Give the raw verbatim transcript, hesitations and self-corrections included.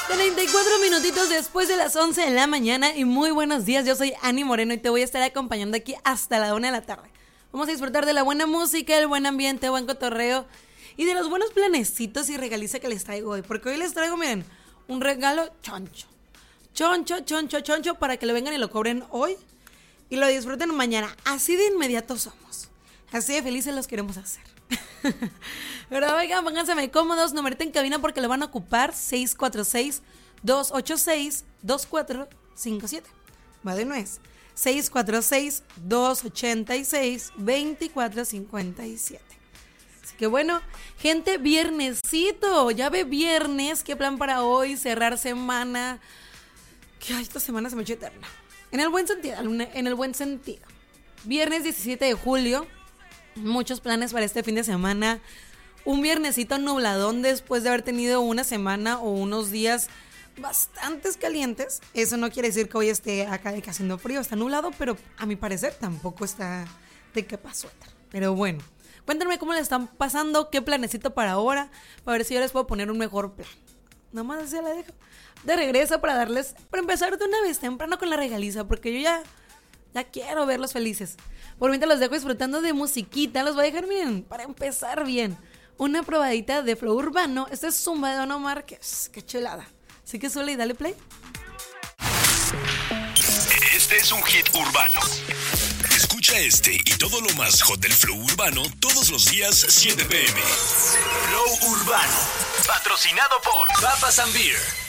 treinta y cuatro minutitos después de las once de la mañana y muy buenos días, yo soy Ani Moreno y te voy a estar acompañando aquí hasta la una de la tarde. Vamos a disfrutar de la buena música, el buen ambiente, buen cotorreo y de los buenos planecitos y regaliza que les traigo hoy, porque hoy les traigo, miren, un regalo choncho, choncho, choncho, choncho para que lo vengan y lo cobren hoy y lo disfruten mañana, así de inmediato somos, así de felices los queremos hacer. Pero oigan, pónganse cómodos, numerito en cabina porque lo van a ocupar seis cuatro seis, dos ocho seis, dos cuatro cinco siete. Va de nuez. seis cuatro seis, dos ocho seis, dos cuatro cinco siete. Así que bueno, gente, viernesito, ya ve viernes, ¿qué plan para hoy? Cerrar semana. Que ay, esta semana se me echó eterna. En el buen sentido, en el buen sentido. Viernes diecisiete de julio. Muchos planes para este fin de semana. Un viernesito nubladón después de haber tenido una semana o unos días bastante calientes. Eso no quiere decir que hoy esté acá de que haciendo frío. Está nublado, pero a mi parecer tampoco está de qué pasó. Pero bueno, cuéntenme cómo le están pasando, qué planecito para ahora, para ver si yo les puedo poner un mejor plan. Nomás así la dejo. De regreso para darles, para empezar de una vez temprano con la regaliza, porque yo ya... Ya quiero verlos felices. Por mientras los dejo disfrutando de musiquita. Los voy a dejar, miren, para empezar bien, una probadita de flow urbano. Este es Zumba de Don Omar. Que es, qué chulada. Así que suele y dale play. Este es un hit urbano. Escucha este y todo lo más hot del flow urbano todos los días siete pm. Flow urbano. Patrocinado por Papas and Beer.